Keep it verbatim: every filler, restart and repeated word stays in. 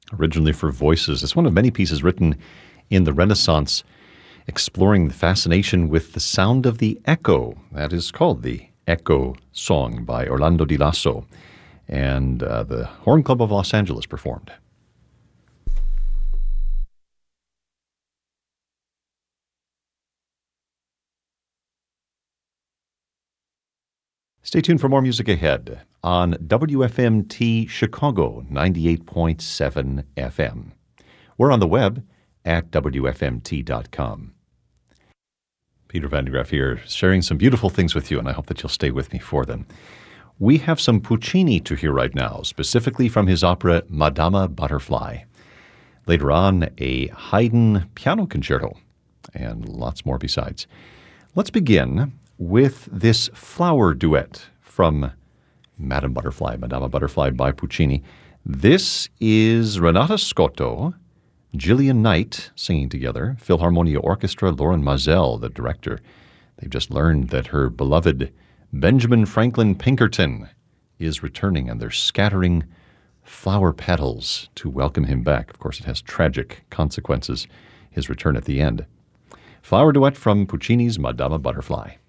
originally for voices. It's one of many pieces written in the Renaissance, exploring the fascination with the sound of the echo. That is called the Echo Song by Orlando Di Lasso. And uh, the Horn Club of Los Angeles performed. Stay tuned for more music ahead on W F M T Chicago ninety-eight point seven F M. We're on the web at W F M T dot com. Peter Van de Graaff here, sharing some beautiful things with you, and I hope that you'll stay with me for them. We have some Puccini to hear right now, specifically from his opera Madama Butterfly. Later on, a Haydn piano concerto, and lots more besides. Let's begin with this flower duet from Madame Butterfly, Madama Butterfly by Puccini. This is Renata Scotto, Gillian Knight singing together, Philharmonia Orchestra, Lauren Mazel, the director. They've just learned that her beloved Benjamin Franklin Pinkerton is returning, and they're scattering flower petals to welcome him back. Of course, it has tragic consequences, his return at the end. Flower duet from Puccini's Madama Butterfly.